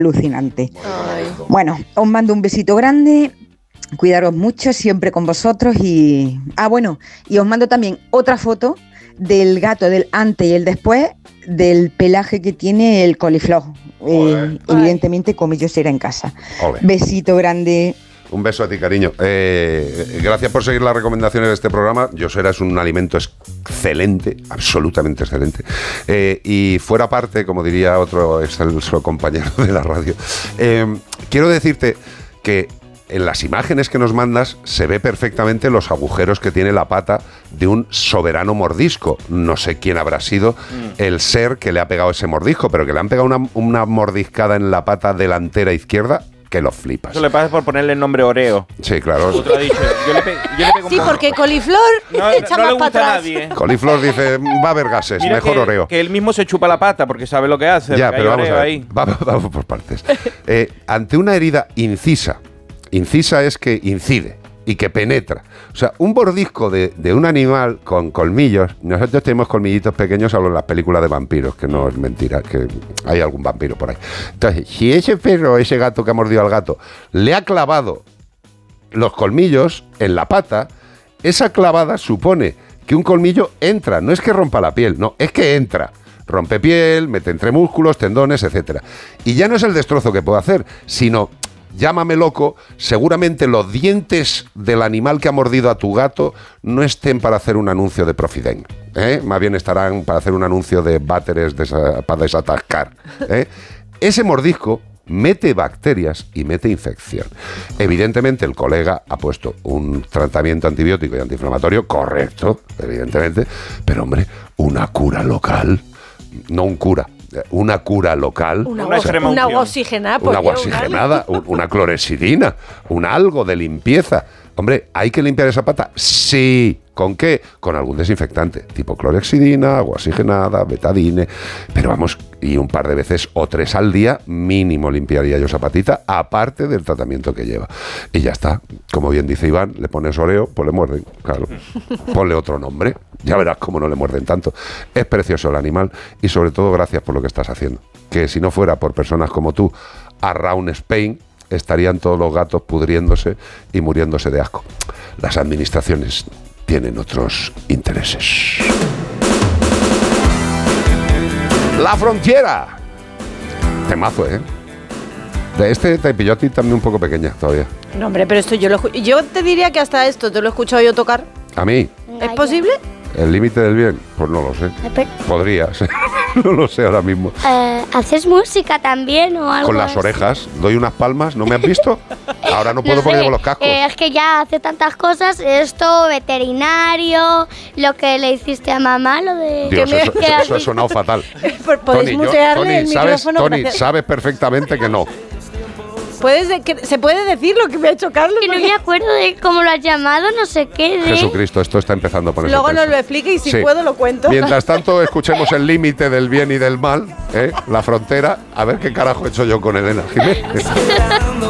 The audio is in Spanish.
alucinante. Ay. Bueno, os mando un besito grande, cuidaros mucho, siempre con vosotros y... bueno, y os mando también otra foto del gato, del antes y el después, del pelaje que tiene el coliflor. Evidentemente, como yo será en casa. Ole. Besito grande. Un beso a ti, cariño. Gracias por seguir las recomendaciones de este programa. Yosera es un alimento excelente, absolutamente excelente. Y fuera parte, como diría otro excelso compañero de la radio, quiero decirte que en las imágenes que nos mandas se ve perfectamente los agujeros que tiene la pata de un soberano mordisco. No sé quién habrá sido el ser que le ha pegado ese mordisco, pero que le han pegado una mordiscada en la pata delantera izquierda que lo flipas. Eso le pasa por ponerle el nombre Oreo. Sí, claro. Otro ha dicho. Yo le pego Sí, porque coliflor echa no más le para gusta a atrás. nadie. Coliflor dice, va a haber gases, Mira mejor Oreo. que él mismo se chupa la pata porque sabe lo que hace. Ya, pero vamos Oreo a ver. ahí. Vamos por partes. Ante una herida incisa es que incide y que penetra. O sea, un mordisco de un animal con colmillos. Nosotros tenemos colmillitos pequeños, hablo en las películas de vampiros, que no es mentira, que hay algún vampiro por ahí. Entonces, si ese perro, ese gato que ha mordido al gato, le ha clavado los colmillos en la pata, esa clavada supone que un colmillo entra. No es que rompa la piel, no, es que entra. Rompe piel, mete entre músculos, tendones, etcétera. Y ya no es el destrozo que puede hacer, sino... Llámame loco, seguramente los dientes del animal que ha mordido a tu gato no estén para hacer un anuncio de Profiden, más bien estarán para hacer un anuncio de váteres para desatascar. Ese mordisco mete bacterias y mete infección. Evidentemente el colega ha puesto un tratamiento antibiótico y antiinflamatorio, correcto, evidentemente, pero hombre, una cura local, no un cura. Una cura local. Una agua oxigenada. Una agua oxigenada, una clorexidina, un algo de limpieza. Hombre, ¿hay que limpiar esa pata? Sí. ¿Con qué? Con algún desinfectante, tipo clorexidina, agua oxigenada, betadine. Pero vamos, y un par de veces o 3 al día mínimo limpiaría yo esa patita, aparte del tratamiento que lleva. Y ya está. Como bien dice Iván, le pones Oreo, pues le muerden. Claro. Ponle otro nombre. Ya verás cómo no le muerden tanto. Es precioso el animal y sobre todo gracias por lo que estás haciendo. Que si no fuera por personas como tú, around Spain, estarían todos los gatos pudriéndose y muriéndose de asco. Las administraciones tienen otros intereses. La Frontera. Temazo, ¿eh? De este te pilló a ti también un poco pequeña todavía. No, hombre, pero esto yo te diría que hasta esto te lo he escuchado yo tocar. ¿A mí? ¿Es posible? ¿El límite del bien? Pues no lo sé. Podría ser. No lo sé ahora mismo. ¿Haces música también o algo? Con las orejas. Doy unas palmas. ¿No me has visto? Ahora no puedo No sé, porque llevo los cascos. Es que ya hace tantas cosas. Esto, veterinario, lo que le hiciste a mamá, lo de... Dios, eso ha sonado fatal. Podéis mutearle el micrófono. Tony, sabes perfectamente que no. ¿Se puede decir lo que me ha hecho Carlos? Que no me acuerdo de cómo lo has llamado, no sé qué. Jesucristo, esto está empezando a ponerse Luego tenso. nos lo explique y si puedo lo cuento. Mientras tanto, escuchemos el límite del bien y del mal, la frontera. A ver qué carajo he hecho yo con Elena Jiménez.